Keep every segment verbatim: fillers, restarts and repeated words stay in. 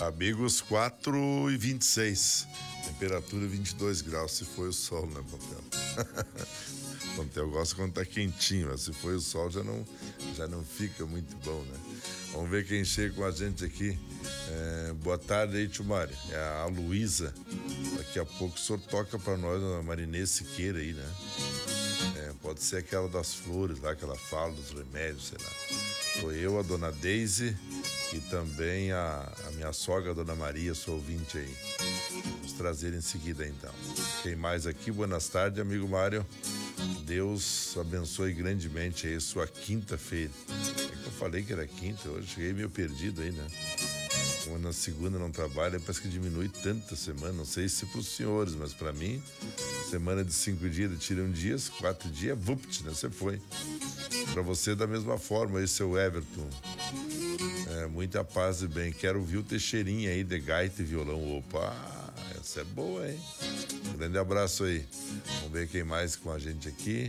Amigos, quatro e vinte e seis. Temperatura vinte e dois graus, se foi o sol, né, Pontel? Pontel gosta quando tá quentinho, mas se foi o sol já não, já não fica muito bom, né? Vamos ver quem chega com a gente aqui. É, boa tarde aí, tio Mário. É a Luísa. Daqui a pouco o senhor toca pra nós a Marinês Siqueira aí, né? É, pode ser aquela das flores lá, que ela fala, dos remédios, sei lá. Sou eu, a dona Deise e também a, a minha sogra, a dona Maria, sou ouvinte aí. Vamos trazer em seguida, então. Quem mais aqui? Boas tardes, amigo Mário. Deus abençoe grandemente aí sua quinta-feira. É que eu falei que era quinta, hoje cheguei meio perdido aí, né? Como na segunda não trabalho, parece que diminui tanta semana. Não sei se para os senhores, mas para mim, semana de cinco dias, tira um dia, quatro dias, vupt, né? Você foi. Para você da mesma forma, aí, seu Everton. É, muita paz e bem. Quero ouvir o Teixeirinha aí de gaita e violão. Opa, essa é boa, hein? Grande abraço aí. Vamos ver quem mais com a gente aqui.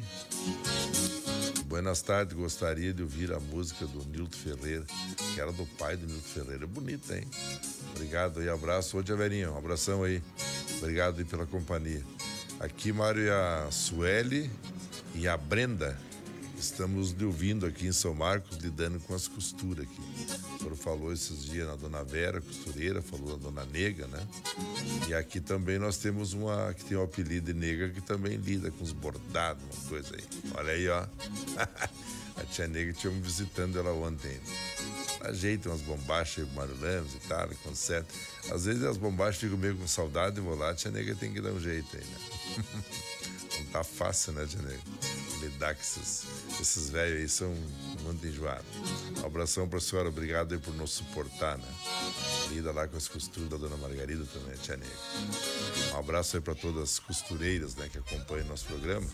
Buenas tardes, gostaria de ouvir a música do Nilton Ferreira, que era do pai do Nilton Ferreira. É bonita, hein? Obrigado aí, abraço. Ô, Tia Verinha, um abração aí. Obrigado aí pela companhia. Aqui, Mário, e a Sueli e a Brenda. Estamos lhe ouvindo aqui em São Marcos, lidando com as costuras aqui. O senhor falou esses dias na Dona Vera, costureira, falou na Dona Nega, né? E aqui também nós temos uma que tem o apelido de Nega, que também lida com os bordados, uma coisa aí. Olha aí, ó. A tia Nega tinha me visitando ela ontem. Ajeita umas bombachas aí, Mário Lemos e tal, conserta. Às vezes as bombachas ficam meio com saudade e vou lá, a tia Nega tem que dar um jeito aí, né? Não tá fácil, né, tia Nega? Lidar com esses, esses velhos aí, são muito enjoados. Um abração pra senhora, obrigado aí por nos suportar, né? Lida lá com as costuras da dona Margarida também, a tia Nega. Um abraço aí pra todas as costureiras, né, que acompanham o nosso programa.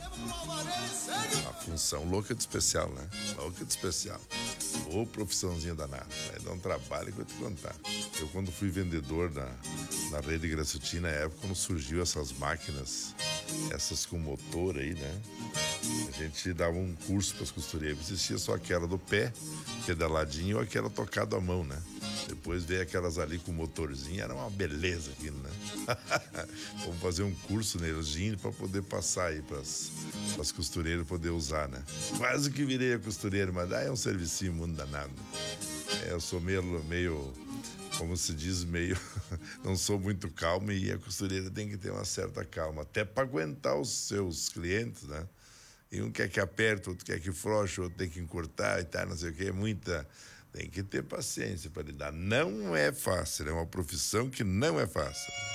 A função louca de especial, né? Louca de especial. Ô, profissãozinha danada. Vai dar um trabalho que eu vou te contar. Eu, quando fui vendedor na, na rede Graciotin, na época, quando surgiu essas máquinas, essas com motor aí, né? A gente dava um curso para as costureiras. Existia só aquela do pé, pedaladinho, ou aquela tocada à mão, né? Depois veio aquelas ali com motorzinho, era uma beleza aquilo, né? Vamos fazer um curso neles para poder passar aí para as costureiras poder usar, né? Quase que virei a costureira, mas daí é um servicinho muito danado. É, eu sou meio, meio, como se diz, meio... não sou muito calmo e a costureira tem que ter uma certa calma, até para aguentar os seus clientes, né? E um quer que aperte, outro quer que frouxe, outro tem que encurtar e tal, não sei o que, é muita... Tem que ter paciência para lidar. Não é fácil, é uma profissão que não é fácil.